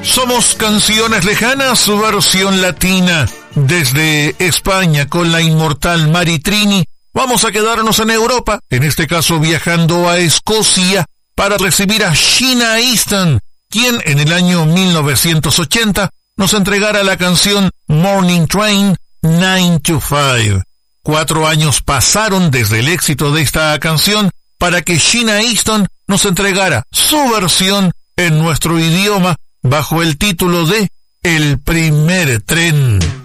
Somos Canciones Lejanas, su versión latina. Desde España, con la inmortal Mari Trini, vamos a quedarnos en Europa, en este caso viajando a Escocia, para recibir a Sheena Easton, quien en el año 1980 nos entregara la canción Morning Train 9 to 5. 4 años pasaron desde el éxito de esta canción para que Sheena Easton nos entregara su versión en nuestro idioma bajo el título de El primer tren.